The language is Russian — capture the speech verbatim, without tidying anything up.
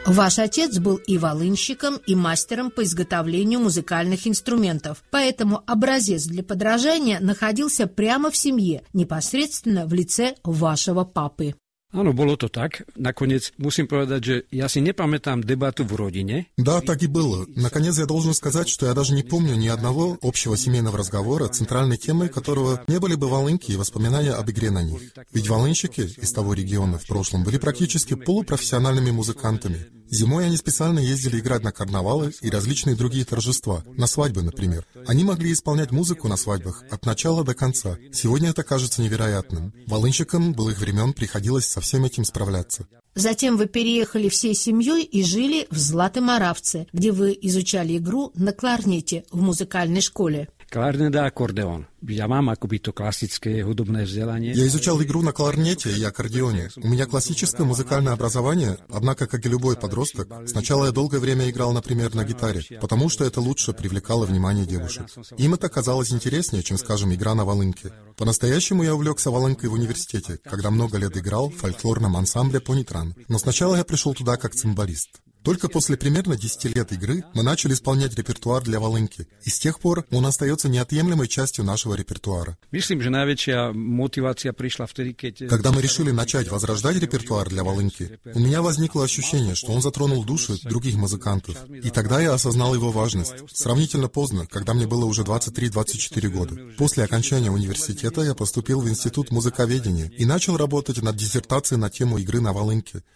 Ваш отец был и волынщиком, и мастером по изготовлению музыкальных инструментов, поэтому образец для подражания находился прямо в семье, непосредственно в лице вашего папы. Áno, bolo to tak. Nakoniec musím povedať, že ja si nepamätám debatu v rodine. Да, так и было. Наконец, я должен сказать, что я даже не помню ни одного общего семейного разговора, центральной темой которого не были бы волынки и воспоминания об игре на них. Ведь волынщики из того региона в прошлом были практически полупрофессиональными музыкантами. Зимой они специально ездили играть на карнавалы и различные другие торжества, на свадьбы, например. Они могли исполнять музыку на свадьбах от начала до конца. Сегодня это кажется невероятным. Волынщикам былых времен приходилось со всем этим справляться. Затем вы переехали всей семьей и жили в Златоморавце, где вы изучали игру на кларнете в музыкальной школе. Klarinet a akordeón. Я mám akoby to klasické hudobné vzdelanie. Я изучал игру на кларнете и аккордеоне. У меня классическое музыкальное образование, однако, как и любой подросток, сначала я долгое время играл, например, на гитаре, потому что это лучше привлекало внимание девушек. Им это казалось интереснее, чем, скажем, игра на волынке. По-настоящему я увлекся волынкой в университете, когда много лет играл в фольклорном ансамбле «Понитран». Но сначала я пришел туда как цимбалист. Только после примерно десяти лет игры мы начали исполнять репертуар для волынки, и с тех пор он остается неотъемлемой частью нашего репертуара. Myslím, že najväčšia motivácia prišla vtedy, keď... Когда мы решили начать возрождать репертуар для волынки, у меня возникло ощущение, что он затронул души других музыкантов. И тогда я осознал его важность. Сравнительно поздно, когда мне было уже двадцать три - двадцать четыре года. После окончания университета я поступил в Институт музыковедения и начал работать над диссертацией на тему игры на волынке.